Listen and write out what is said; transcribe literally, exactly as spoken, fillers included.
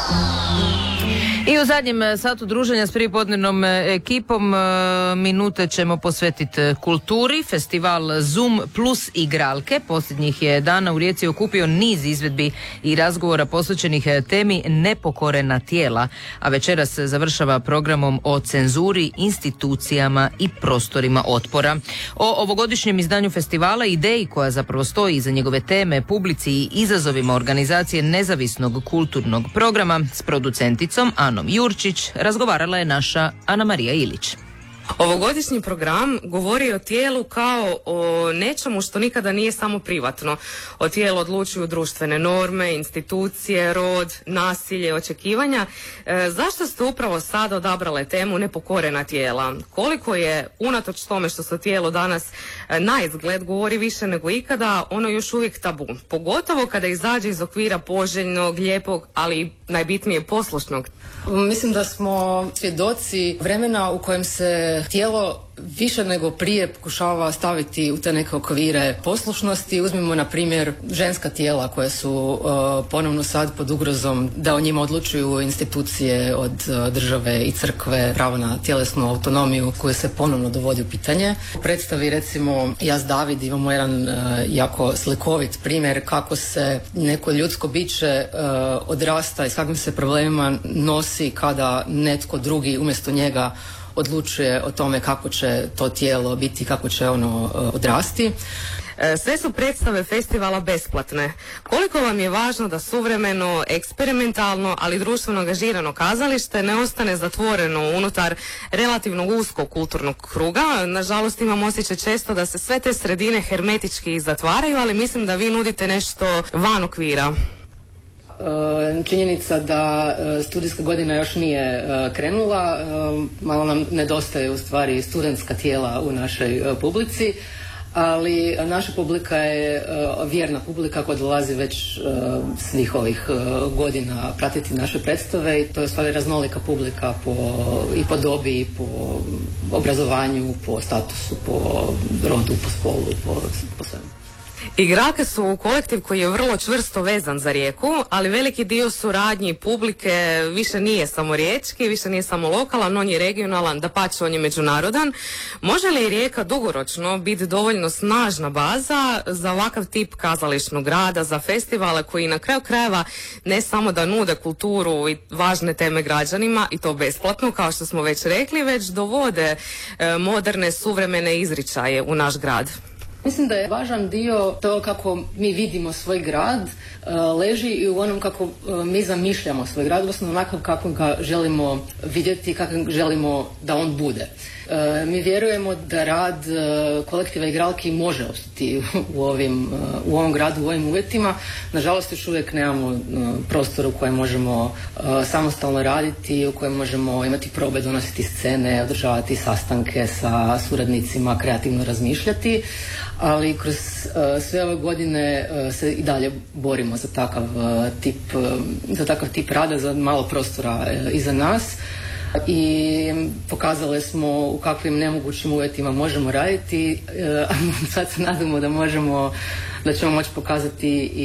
I u zadnjem satu druženja s prijepodnevnom ekipom minute ćemo posvetiti kulturi. Festival Zoom plus igralke posljednjih je dana u Rijeci okupio niz izvedbi i razgovora posvećenih temi nepokorena tijela, a večeras završava programom o cenzuri, institucijama i prostorima otpora. O ovogodišnjem izdanju festivala, ideji koja zapravo stoji iza njegove teme, publici i izazovima organizacije nezavisnog kulturnog programa s producenticom Anom Jurčić razgovarala je naša Ana Marija Ilić. Ovogodišnji program govori o tijelu kao o nečemu što nikada nije samo privatno. O tijelu odlučuju društvene norme, institucije, rod, nasilje, očekivanja. E, zašto ste upravo sada odabrale temu nepokorena tijela? Koliko je, unatoč tome što se tijelo danas e, na izgled govori više nego ikada, ono još uvijek tabu? Pogotovo kada izađe iz okvira poželjnog, lijepog, ali najbitnije poslušnog. Mislim da smo svjedoci vremena u kojem se tijelo više nego prije pokušava staviti u te neke okvire poslušnosti. Uzmimo na primjer ženska tijela koja su uh, ponovno sad pod ugrozom da o njima odlučuju institucije od uh, države i crkve, pravo na tjelesnu autonomiju koju se ponovno dovodi u pitanje. U predstavi recimo Ja s David imamo jedan uh, jako slikovit primjer kako se neko ljudsko biće uh, odrasta i s kakvim se problemima nosi kada netko drugi umjesto njega odlučuje o tome kako će to tijelo biti, kako će ono odrasti. Sve su predstave festivala besplatne. Koliko vam je važno da suvremeno, eksperimentalno, ali društveno angažirano kazalište ne ostane zatvoreno unutar relativno uskog kulturnog kruga? Nažalost, imam osjećaj često da se sve te sredine hermetički zatvaraju, ali mislim da vi nudite nešto van okvira. Činjenica da studijska godina još nije krenula, malo nam nedostaje u stvari studentska tijela u našoj publici, ali naša publika je vjerna publika koja dolazi već svih ovih godina pratiti naše predstave i to je u stvari raznolika publika po, i po dobi, i po obrazovanju, po statusu, po rodu, po spolu, po, po svemu. Igralke su kolektiv koji je vrlo čvrsto vezan za Rijeku, ali veliki dio suradnji publike više nije samo riječki, više nije samo lokalan, on je regionalan, dapače on je međunarodan. Može li Rijeka dugoročno biti dovoljno snažna baza za ovakav tip kazališnog rada, za festivale koji na kraju krajeva ne samo da nude kulturu i važne teme građanima i to besplatno kao što smo već rekli, već dovode e, moderne suvremene izričaje u naš grad? Mislim da je važan dio to kako mi vidimo svoj grad uh, leži i u onom kako uh, mi zamišljamo svoj grad, odnosno onakav kako ga želimo vidjeti, kako želimo da on bude. Uh, mi vjerujemo da rad uh, kolektiva igralki može opstati u, ovim, uh, u ovom gradu, u ovim uvjetima. Nažalost, još uvijek nemamo uh, prostor u kojem možemo uh, samostalno raditi, u kojem možemo imati probe, donositi scene, održavati sastanke sa suradnicima, kreativno razmišljati. Ali kroz uh, sve ove godine uh, se i dalje borimo za takav uh, tip uh, za takav tip rada, za malo prostora uh, iza nas i pokazali smo u kakvim nemogućim uvjetima možemo raditi, uh, sad se nadamo da možemo, da ćemo moći pokazati i